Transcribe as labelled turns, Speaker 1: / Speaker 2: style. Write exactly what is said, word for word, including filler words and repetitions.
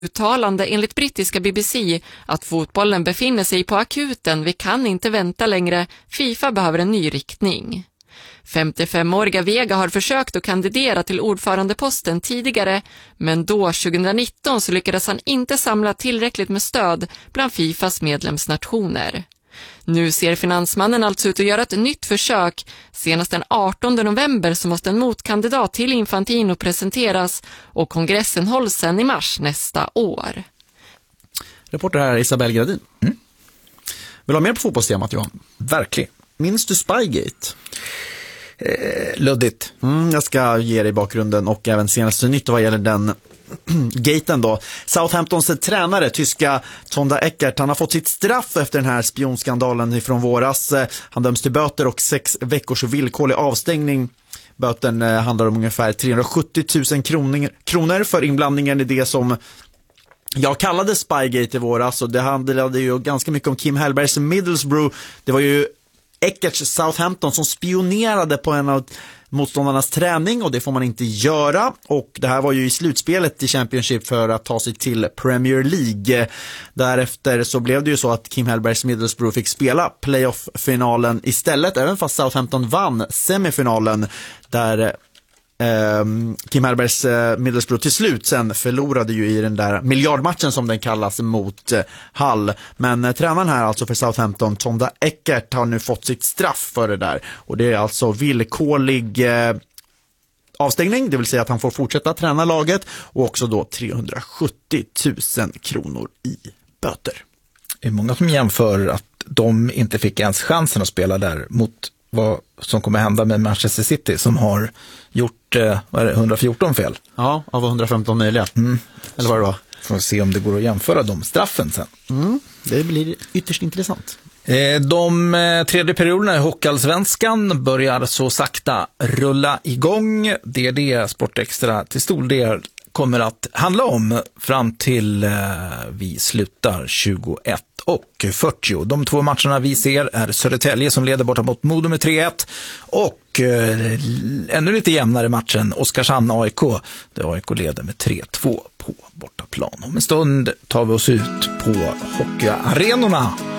Speaker 1: uttalande enligt brittiska B B C att fotbollen befinner sig på akuten, vi kan inte vänta längre, FIFA behöver en ny riktning. femtiofemåriga Vega har försökt att kandidera till ordförandeposten tidigare, men då tjugonitton så lyckades han inte samla tillräckligt med stöd bland FIFAs medlemsnationer. Nu ser finansmannen alltså ut att göra ett nytt försök. Senast den artonde november så måste en motkandidat till Infantino presenteras och kongressen hålls sen i mars nästa år.
Speaker 2: Reporter här Isabel Gradin. Mm. Vill du ha mer på fotbollstemat, Johan?
Speaker 3: Verkligen.
Speaker 2: Minns du Spygate?
Speaker 3: Eh, luddigt.
Speaker 2: Mm, jag ska ge dig bakgrunden och även senaste nytt vad gäller den gaten då. Southamptons tränare, tyska Tonda Eckert, han har fått sitt straff efter den här spionskandalen ifrån våras. Han döms till böter och sex veckors villkorlig avstängning. Böten handlar om ungefär trehundrasjuttio tusen kronor för inblandningen i det som jag kallade Spygate i våras, och det handlade ju ganska mycket om Kim Hellbergs Middlesbrough. Det var ju Eckerts Southampton som spionerade på en av motståndarnas träning, och det får man inte göra. Och det här var ju i slutspelet i Championship för att ta sig till Premier League. Därefter så blev det ju så att Kim Hellbergs Middlesbrough fick spela playoff-finalen istället, även fast Southampton vann semifinalen där Kim Hellbergs Middlesbrough till slut sen förlorade ju i den där miljardmatchen som den kallas mot Hull. Men tränaren här alltså för Southampton, Tonda Eckert, har nu fått sitt straff för det där. Och det är alltså villkorlig avstängning, det vill säga att han får fortsätta träna laget, och också då trehundrasjuttio tusen kronor i böter.
Speaker 3: Det är många som jämför att de inte fick ens chansen att spela där mot vad som kommer hända med Manchester City, som har gjort eh, vad är det, hundrafjorton fel.
Speaker 2: Ja, av hundrafemton möjliga.
Speaker 3: Mm.
Speaker 2: Eller vad det var.
Speaker 3: Får se om det går att jämföra de straffen sen.
Speaker 2: Mm. Det blir ytterst intressant.
Speaker 3: Eh, de eh, tredje perioderna i Hockeyallsvenskan börjar så sakta rulla igång. Det är det Sportextra till stor del kommer att handla om fram till eh, vi slutar tjugoett och fyrtio. De två matcherna vi ser är Södertälje som leder borta mot Modo med tre ett, och eh, ännu lite jämnare matchen Oskarshamn A I K, där A I K leder med tre två på bortaplan. Om en stund tar vi oss ut på hockeyarenorna